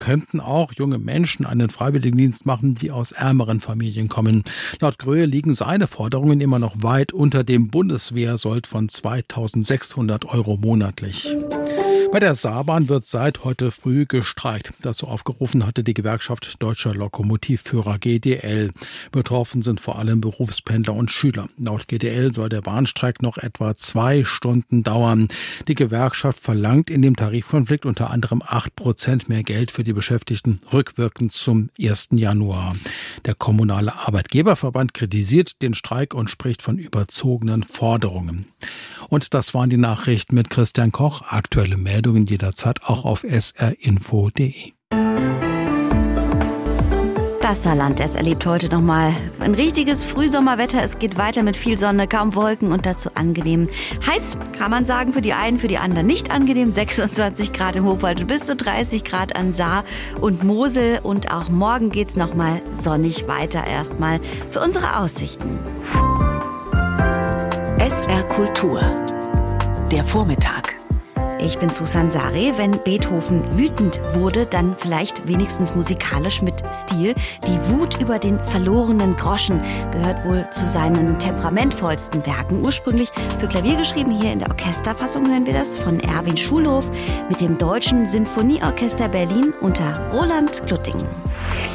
könnten auch junge Menschen einen Freiwilligendienst machen, die aus ärmeren Familien kommen. Laut Gröhe liegen seine Forderungen immer noch weit unter dem Bundeswehrsold von 2.600 € monatlich. Bei der Saarbahn wird seit heute früh gestreikt. Dazu aufgerufen hatte die Gewerkschaft Deutscher Lokomotivführer GDL. Betroffen sind vor allem Berufspendler und Schüler. Laut GDL soll der Bahnstreik noch etwa 2 Stunden dauern. Die Gewerkschaft verlangt in dem Tarifkonflikt unter anderem 8% mehr Geld für die Beschäftigten rückwirkend zum 1. Januar. Der Kommunale Arbeitgeberverband kritisiert den Streik und spricht von überzogenen Forderungen. Und das waren die Nachrichten mit Christian Koch. Aktuelle Meldungen jederzeit auch auf srinfo.de. Das Saarland, es erlebt heute nochmal ein richtiges Frühsommerwetter. Es geht weiter mit viel Sonne, kaum Wolken und dazu angenehm. Heiß kann man sagen, für die einen, für die anderen nicht angenehm. 26 Grad im Hochwald und bis zu 30 Grad an Saar und Mosel. Und auch morgen geht's nochmal sonnig weiter erstmal für unsere Aussichten. SR Kultur, der Vormittag. Ich bin Susan Sareh. Wenn Beethoven wütend wurde, dann vielleicht wenigstens musikalisch mit Stil. Die Wut über den verlorenen Groschen gehört wohl zu seinen temperamentvollsten Werken. Ursprünglich für Klavier geschrieben, hier in der Orchesterfassung hören wir das von Erwin Schulhof mit dem Deutschen Sinfonieorchester Berlin unter Roland Glutting.